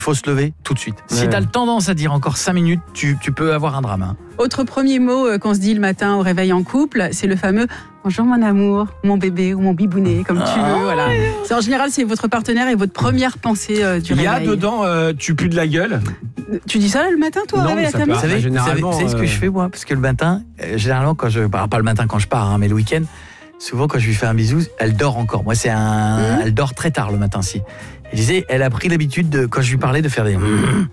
faut se lever tout de suite. Si Ouais. t'as le tendance à dire encore 5 minutes, tu peux avoir un drame. Hein. Autre premier mot qu'on se dit le matin au réveil en couple, c'est le fameux « Bonjour mon amour » ou « mon bébé » ou « mon bibounet », comme tu veux. Voilà. C'est, en général, c'est votre partenaire et votre première pensée du Il y réveil. a dedans, tu pues de la gueule. Tu dis ça le matin, toi, au Non, réveil mais à ça ta peut main Vous savez, généralement, vous savez ce que je fais moi? Parce que le matin, généralement quand je... pas le matin quand je pars, hein, mais le week-end, souvent quand je lui fais un bisou, elle dort encore. Moi, elle dort très tard le matin, si. Je disais, elle a pris l'habitude, quand je lui parlais, de faire des...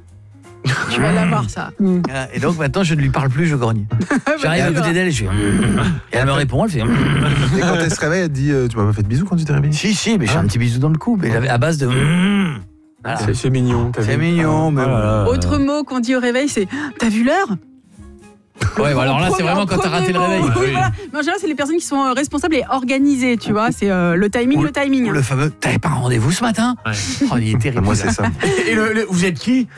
Tu vas l'avoir, ça. Et donc maintenant, je ne lui parle plus, je grogne. J'arrive à côté d'elle et je fais... Et elle me répond, elle fait... Et quand elle se réveille, elle te dit tu m'as pas fait de bisous quand tu t'es réveillé? Si, mais je fais un petit bisou dans le cou, mais à base de... Voilà. C'est mignon. t'as C'est vu mignon, mais... Autre mot qu'on dit au réveil, c'est « T'as vu l'heure ?» Ouais, bah alors là, c'est vraiment quand t'as raté le réveil. Oui, voilà. Mais en général, c'est les personnes qui sont responsables et organisées, tu vois. C'est le timing, le timing. Ou le fameux, t'avais pas un rendez-vous ce matin? Oh, il est terrible. Moi, c'est ça. Et vous êtes qui?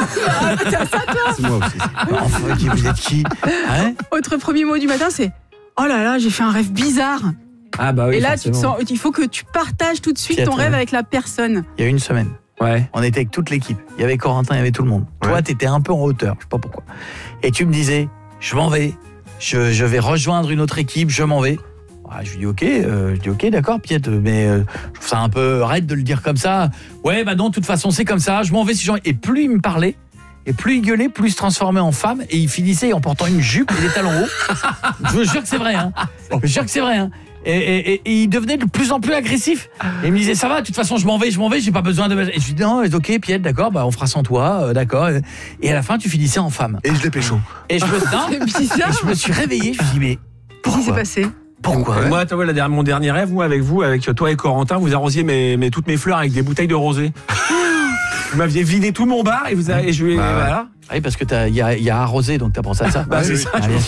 C'est moi aussi. Enfin, vous êtes qui? Hein? Autre premier mot du matin, c'est « Oh là là, j'ai fait un rêve bizarre !» Ah bah oui. Et là, tu te forcément. sens, il faut que tu partages tout de suite Piètre, ton rêve ouais. avec la personne. Il y a une semaine, Ouais. on était avec toute l'équipe. Il y avait Corentin, il y avait tout le monde. Toi, Ouais. t'étais un peu en hauteur, je sais pas pourquoi. Et tu me disais, je m'en vais, je vais rejoindre une autre équipe, je m'en vais. Ah, je lui dis ok, d'accord, Piet, mais je trouve ça un peu arrête de le dire comme ça. Ouais, bah non, de toute façon, c'est comme ça, je m'en vais si j'en... Et plus il me parlait, et plus il gueulait, plus il se transformait en femme, et il finissait en portant une jupe et des talons hauts. Je vous jure que c'est vrai, hein. Je vous jure que c'est vrai, hein. Et il devenait de plus en plus agressif. Et il me disait, ça va, de toute façon, je m'en vais, j'ai pas besoin de... Et je lui dis, non, ok, Piet, d'accord, bah on fera sans toi, d'accord. Et à la fin, tu finissais en femme. Et je l'ai pécho. Et je me, non, C'est bizarre. et je me suis réveillé, je me suis dit, mais Qu'est-ce qui s'est pourquoi? passé? Pourquoi? Moi, tu vois, mon dernier rêve, moi, avec vous, avec toi et Corentin, vous arrosiez toutes mes fleurs avec des bouteilles de rosée. Vous m'aviez vidé tout mon bar et je Bah ouais. voilà. Oui, parce que il y a arrosé, donc t'as pensé à ça. Bah, c'est ça, Ah, bien sûr.